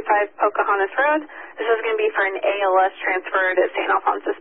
Pocahontas Road. This is going to be for an ALS transfer to St. Alphonsus